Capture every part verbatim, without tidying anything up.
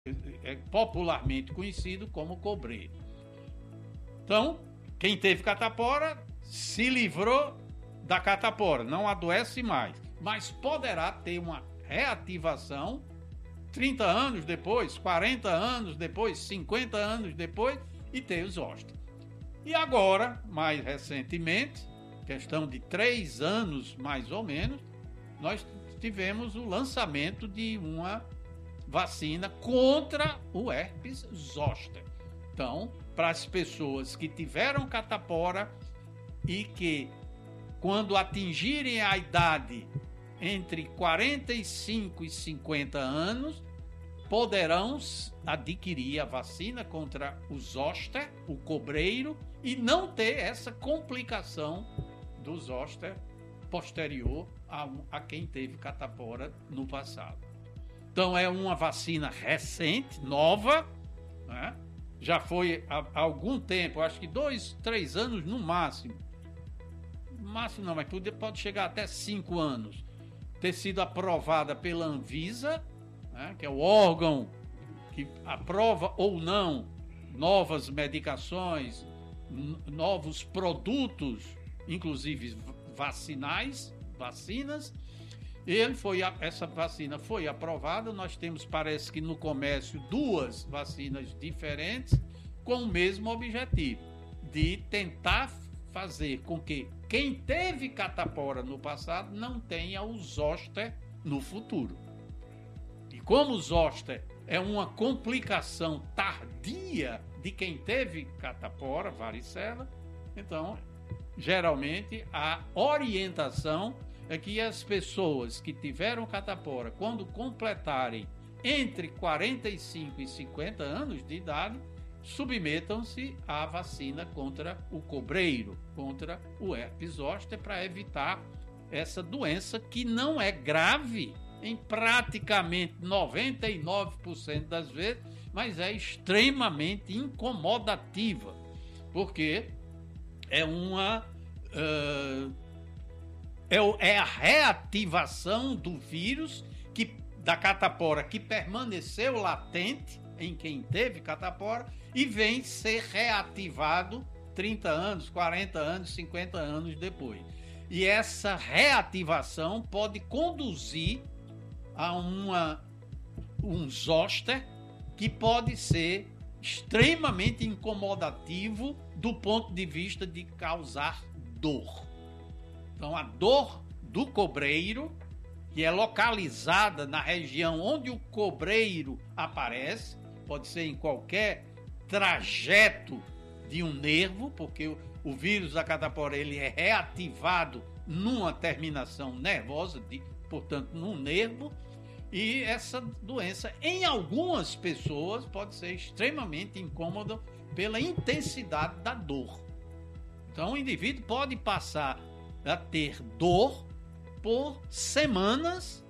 é popularmente conhecido como cobreiro. Então, quem teve catapora se livrou da catapora, não adoece mais, mas poderá ter uma reativação trinta anos depois, quarenta anos depois, cinquenta anos depois e ter os zoster. E agora, mais recentemente, questão de três anos mais ou menos, nós tivemos o lançamento de uma vacina contra o herpes zoster. Então, para as pessoas que tiveram catapora e que, quando atingirem a idade entre quarenta e cinco e cinquenta anos, poderão adquirir a vacina contra o zoster, o cobreiro, e não ter essa complicação do zoster posterior a, a quem teve catapora no passado. Então é uma vacina recente, nova, né? Já foi há, há algum tempo, acho que dois, três anos no máximo. No máximo não, mas pode, pode chegar até cinco anos. Ter sido aprovada pela Anvisa, né? Que é o órgão que aprova ou não novas medicações, novos produtos, inclusive vacinais, vacinas. Ele foi, essa vacina foi aprovada. Nós temos, parece que no comércio, duas vacinas diferentes com o mesmo objetivo, de tentar fazer com que quem teve catapora no passado não tenha o zoster no futuro. E como o zoster é uma complicação tardia de quem teve catapora, varicela, então, geralmente, a orientação é que as pessoas que tiveram catapora, quando completarem entre quarenta e cinco e cinquenta anos de idade, submetam-se à vacina contra o cobreiro, contra o herpes zoster, para evitar essa doença que não é grave em praticamente noventa e nove por cento das vezes, mas é extremamente incomodativa, porque é uma uh, é, é a reativação do vírus que, da catapora que permaneceu latente em quem teve catapora e vem ser reativado trinta anos, quarenta anos, cinquenta anos depois. E essa reativação pode conduzir a uma, um zoster que pode ser extremamente incomodativo do ponto de vista de causar dor. Então, a dor do cobreiro, que é localizada na região onde o cobreiro aparece, pode ser em qualquer trajeto de um nervo, porque o, o vírus da catapora ele é reativado numa terminação nervosa, de, portanto, num nervo, e essa doença, em algumas pessoas, pode ser extremamente incômoda pela intensidade da dor. Então, o indivíduo pode passar a ter dor por semanas,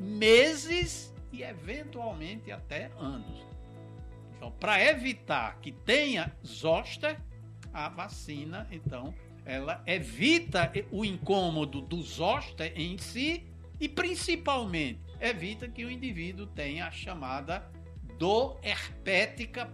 meses e, eventualmente, até anos. Então, para evitar que tenha zoster, a vacina, então, ela evita o incômodo do zoster em si e, principalmente, evita que o indivíduo tenha a chamada dor herpética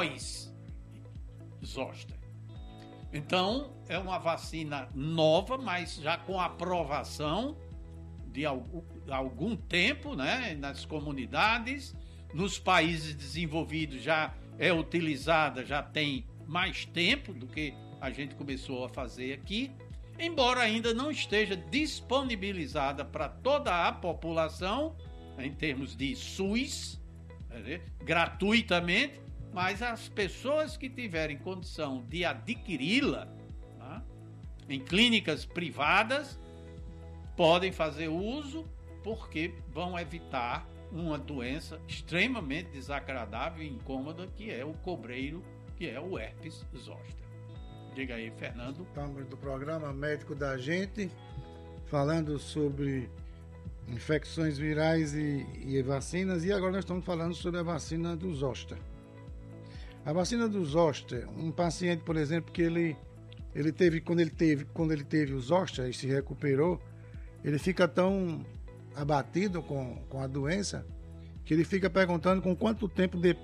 pós-zoster. Então, é uma vacina nova, mas já com aprovação de algum, algum tempo, né, nas comunidades. Nos países desenvolvidos já é utilizada, já tem mais tempo do que a gente começou a fazer aqui, embora ainda não esteja disponibilizada para toda a população, em termos de SUS, gratuitamente, mas as pessoas que tiverem condição de adquiri-la, tá, em clínicas privadas, podem fazer uso, porque vão evitar uma doença extremamente desagradável e incômoda, que é o cobreiro, que é o herpes zoster. Diga aí, Fernando. Estamos do programa Médico da Gente, falando sobre infecções virais e, e vacinas, e agora nós estamos falando sobre a vacina do zoster. A vacina do zoster, um paciente, por exemplo, que ele, ele teve, quando ele teve, quando ele teve o zoster e se recuperou, ele fica tão abatido com, com a doença que ele fica perguntando com quanto tempo de